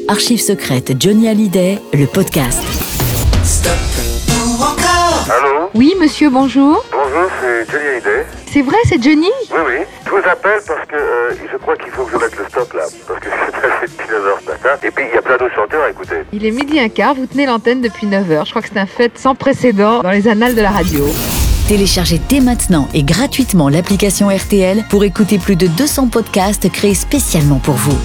Archives secrètes Johnny Hallyday, le podcast. Stop ou encore. Allô? Oui, monsieur, bonjour. Bonjour, c'est Johnny Hallyday. C'est vrai, c'est Johnny? Oui, oui. Je vous appelle parce que je crois qu'il faut que je mette le stop là. Parce que c'est passé depuis 9h ce matin. Et puis il y a plein d'autres chanteurs à écouter. Il est 12h15, vous tenez l'antenne depuis 9h. Je crois que c'est un fait sans précédent dans les annales de la radio. Téléchargez dès maintenant et gratuitement l'application RTL pour écouter plus de 200 podcasts créés spécialement pour vous.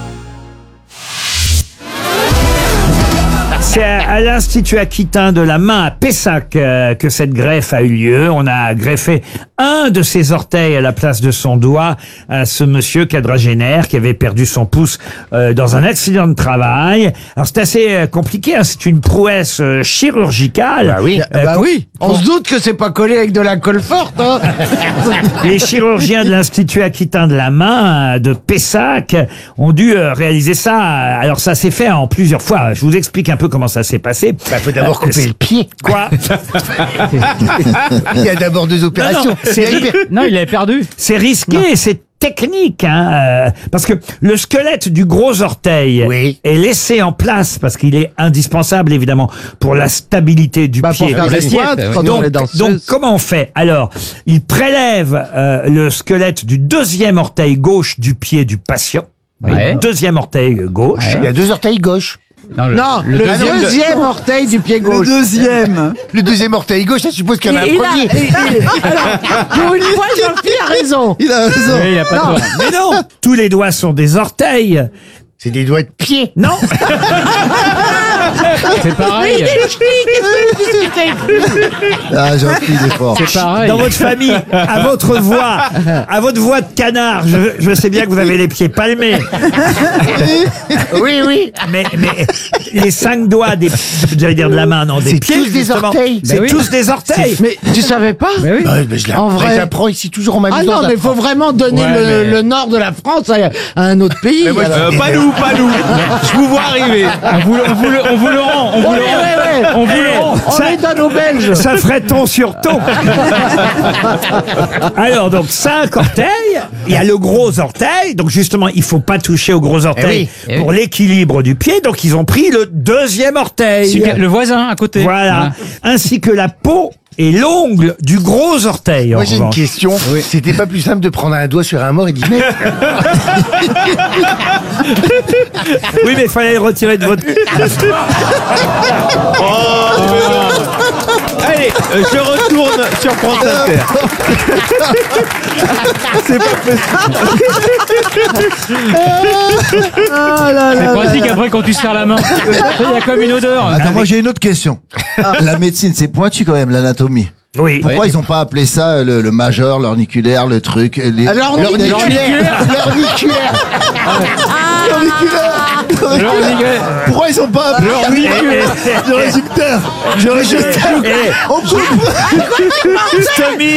C'est à l'Institut Aquitain de la main à Pessac que cette greffe a eu lieu. On a greffé un de ses orteils à la place de son doigt à ce monsieur quadragénaire qui avait perdu son pouce dans un accident de travail. Alors c'est assez compliqué, hein, c'est une prouesse chirurgicale. Oui, on se doute que c'est pas collé avec de la colle forte. Hein. Les chirurgiens de l'Institut Aquitain de la main de Pessac ont dû réaliser ça. Alors ça s'est fait en plusieurs fois. Je vous explique un peu comment ça s'est passé. Faut d'abord couper le pied. Quoi? Il y a d'abord deux opérations. Non, il avait perdu. C'est risqué, c'est technique, hein, parce que le squelette du gros orteil est laissé en place parce qu'il est indispensable évidemment pour la stabilité du pied. Pour faire des squats, quand on est danseuse. Donc comment on fait? Alors, il prélève le squelette du deuxième orteil gauche du pied du patient. Ouais. Deuxième orteil gauche. Il y a deux orteils gauches. Non, Le deuxième orteil du pied gauche. Le deuxième orteil gauche, ça suppose qu'il y en a un premier. Alors, pour une fois, Jean-Pierre a raison. Il a raison. Oui, il a pas tort. Mais non, tous les doigts sont des orteils. C'est des doigts de pied. Non. C'est pareil. Ah, Jean-Pierre, il est fort. C'est pareil. Dans votre famille, à votre voix de canard, je sais bien que vous avez les pieds palmés. Oui. Mais les 5 doigts j'allais dire de la main, non, des C'est pieds, tous des justement, orteils. c'est oui. tous des orteils. Mais tu savais pas? Mais oui. En vrai, j'apprends ici toujours en m'amusant. Ah non, mais il faut vraiment donner Ouais, le nord de la France à un autre pays. alors. Pas nous. Je vous vois arriver. On vous le rend. On vous le rend. On vous le rend. On les donne aux Belges. Ça ferait ton sur ton. Alors, donc, 5 orteils. Il y a le gros orteil. Donc, justement, il faut pas toucher au gros orteil pour l'équilibre du pied. Donc, ils ont pris le deuxième orteil. Le voisin à côté. Voilà. Ainsi que la peau et l'ongle du gros orteil. Moi, en j'ai une revanche. question. C'était pas plus simple de prendre un doigt sur un mort et d'y mettre? Oui, mais il fallait le retirer de votre... Allez, je retourne sur France Inter. C'est pas C'est pratique après quand tu serres la main. Il y a comme une odeur. Attends, moi j'ai une autre question. La médecine, c'est pointu quand même, l'anatomie. Oui. Pourquoi ils ont pas appelé ça le majeur, l'orniculaire, le truc L'orniculaire. Pourquoi ils ont pas appelé le résultat? Stomy,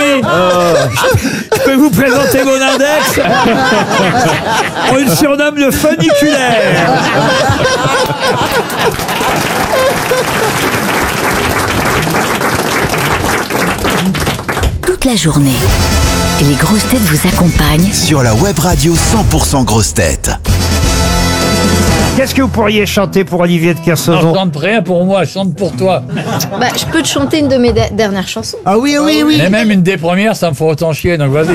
je peux vous présenter mon index. On le surnomme le funiculaire. Toute la journée, les grosses têtes vous accompagnent Sur la web radio 100% grosses têtes. Qu'est-ce que vous pourriez chanter pour Olivier de Kersauzon? Chante rien pour moi, chante pour toi. Bah, je peux te chanter une de mes dernières chansons. Ah oui. Et même une des premières, ça me fait autant chier, donc vas-y.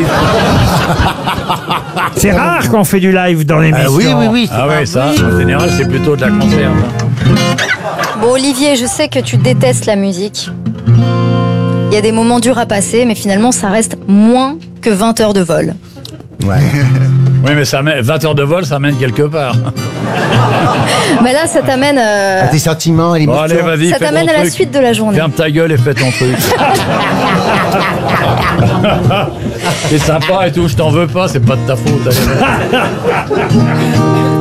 C'est rare qu'on fait du live dans l'émission. Oui. Ah ouais, ça, en général, c'est plutôt de la conserve. Bon, Olivier, je sais que tu détestes la musique. Il y a des moments durs à passer, mais finalement, ça reste moins que 20 heures de vol. Oui, mais 20 heures de vol, ça mène quelque part. Mais là, ça t'amène... À tes sentiments et Bon, allez, l'émotion. vas-y, ça fais ton t'amène à la truc. suite de la journée. Ferme ta gueule et fais ton truc. C'est sympa et tout, je t'en veux pas, c'est pas de ta faute. Allez.